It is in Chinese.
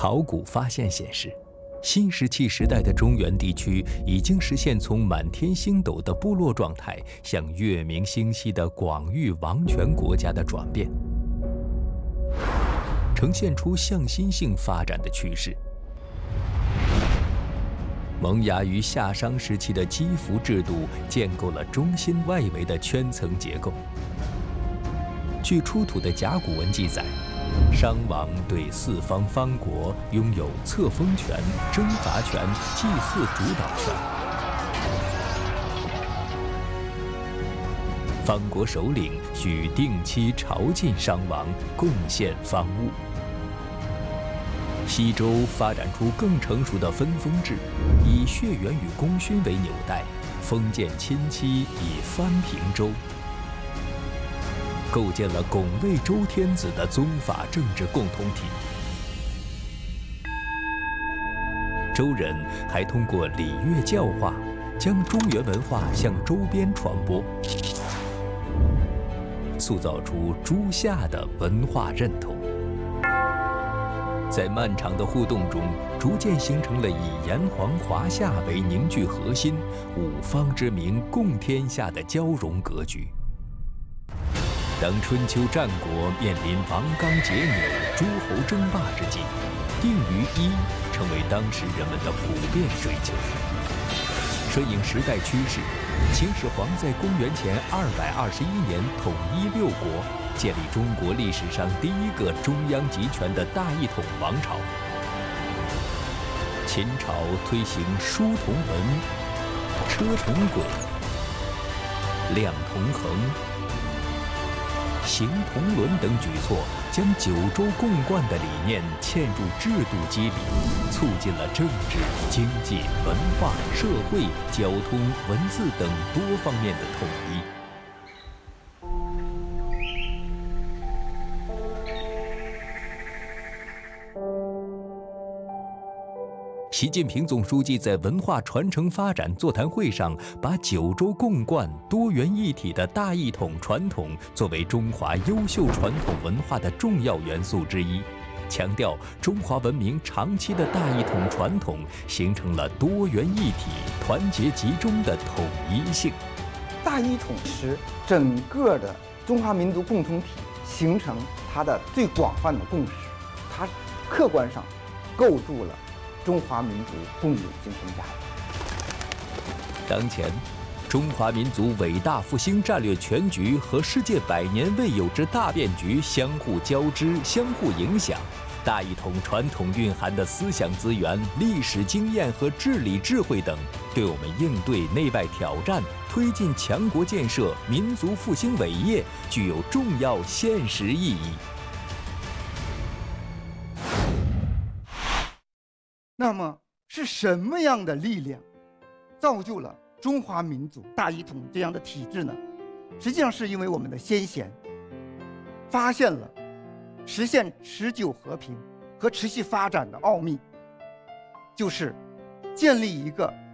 考古发现显示，新石器时代的中原地区已经实现从满天星斗的部落状态向月明星稀的广域王权国家的转变，呈现出向心性发展的趋势。萌芽于夏商时期的基服制度建构了中心外围的圈层结构。据出土的甲骨文记载，商王对四方方国拥有册封权、征伐权、祭祀主导权。方国首领需定期朝觐商王，贡献方物。西周发展出更成熟的分封制，以血缘与功勋为纽带，封建亲戚以藩平周，构建了拱卫周天子的宗法政治共同体。周人还通过礼乐教化，将中原文化向周边传播，塑造出诸夏的文化认同。在漫长的互动中，逐渐形成了以炎黄华夏为凝聚核心，五方之民共天下的交融格局。当春秋战国面临王纲桀扭、诸侯争霸之际，定于一成为当时人们的普遍追求。顺应时代趋势，秦始皇在公元前221年统一六国，建立中国历史上第一个中央集权的大一统王朝。秦朝推行书同文、车同轨、量同衡、行同伦等举措，将九州共贯的理念嵌入制度机理，促进了政治、经济、文化、社会、交通、文字等多方面的统一。习近平总书记在文化传承发展座谈会上，把九州共贯、多元一体的大一统传统作为中华优秀传统文化的重要元素之一，强调中华文明长期的大一统传统形成了多元一体、团结集中的统一性。 大一统使整个的中华民族共同体形成它的最广泛的共识，它客观上构筑了中华民族共有精神价值。 当前，中华民族伟大复兴战略全局和世界100年未有之大变局相互交织、相互影响。大一统传统蕴含的思想资源、历史经验和治理智慧等，对我们应对内外挑战、推进强国建设、民族复兴伟业具有重要现实意义。 那么是什么样的力量造就了中华民族大一统这样的体制呢？实际上是因为我们的先贤发现了实现持久和平和持续发展的奥秘，就是建立一个